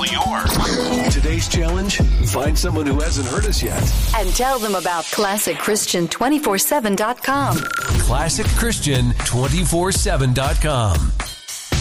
yours. Today's challenge, find someone who hasn't heard us yet. And tell them about ClassicChristian247.com. ClassicChristian247.com.